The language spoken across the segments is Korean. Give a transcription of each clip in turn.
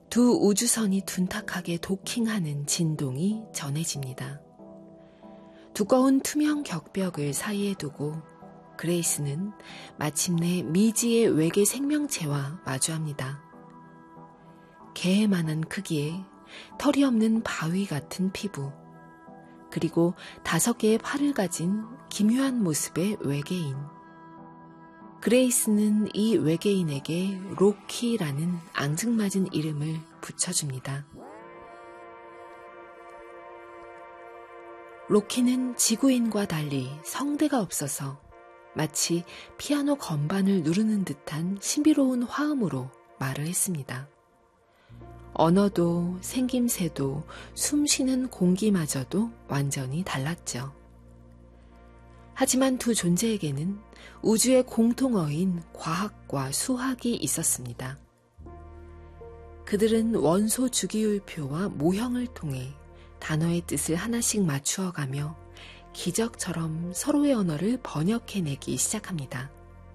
두 우주선이 둔탁하게 도킹하는 진동이 전해집니다. 두꺼운 투명 격벽을 사이에 두고 그레이스는 마침내 미지의 외계 생명체와 마주합니다. 개만한 크기에 털이 없는 바위 같은 피부, 그리고 5개의 팔을 가진 기묘한 모습의 외계인. 그레이스는 이 외계인에게 로키라는 앙증맞은 이름을 붙여줍니다. 로키는 지구인과 달리 성대가 없어서 마치 피아노 건반을 누르는 듯한 신비로운 화음으로 말을 했습니다. 언어도 생김새도 숨쉬는 공기마저도 완전히 달랐죠. 하지만 두 존재에게는 우주의 공통어인 과학과 수학이 있었습니다. 그들은 원소 주기율표와 모형을 통해 단어의 뜻을 하나씩 맞추어가며 기적처럼 서로의 언어를 번역해내기 시작합니다.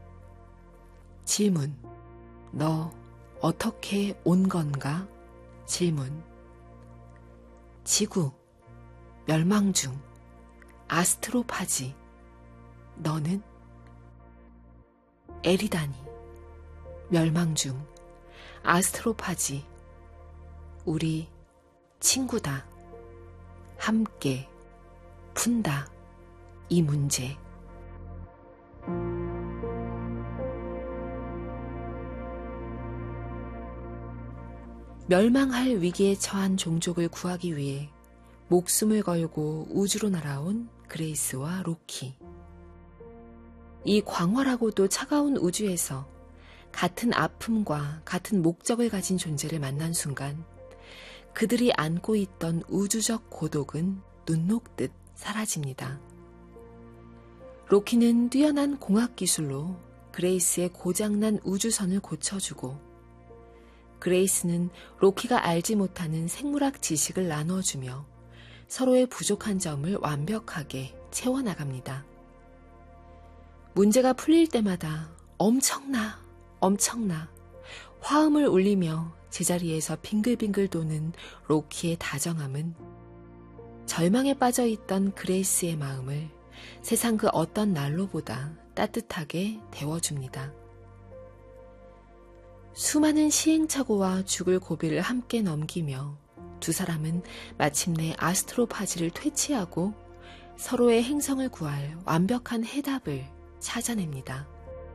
질문. 너 어떻게 온 건가? 질문. 지구. 멸망 중. 아스트로파지. 너는? 에리다니. 멸망 중. 아스트로파지. 우리 친구다. 함께 푼다. 이 문제. 멸망할 위기에 처한 종족을 구하기 위해 목숨을 걸고 우주로 날아온 그레이스와 로키. 이 광활하고도 차가운 우주에서 같은 아픔과 같은 목적을 가진 존재를 만난 순간 그들이 안고 있던 우주적 고독은 눈 녹듯 사라집니다. 로키는 뛰어난 공학 기술로 그레이스의 고장난 우주선을 고쳐주고 그레이스는 로키가 알지 못하는 생물학 지식을 나눠주며 서로의 부족한 점을 완벽하게 채워나갑니다. 문제가 풀릴 때마다 엄청나 화음을 울리며 제자리에서 빙글빙글 도는 로키의 다정함은 절망에 빠져있던 그레이스의 마음을 세상 그 어떤 난로보다 따뜻하게 데워줍니다. 수많은 시행착오와 죽을 고비를 함께 넘기며 두 사람은 마침내 아스트로파지를 퇴치하고 서로의 행성을 구할 완벽한 해답을 찾아냅니다.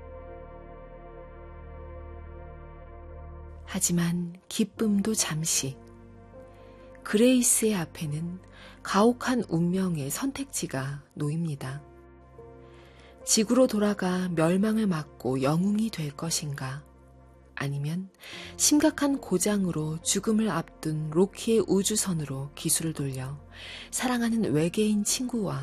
하지만 기쁨도 잠시. 그레이스의 앞에는 가혹한 운명의 선택지가 놓입니다. 지구로 돌아가 멸망을 막고 영웅이 될 것인가? 아니면 심각한 고장으로 죽음을 앞둔 로키의 우주선으로 기술을 돌려 사랑하는 외계인 친구와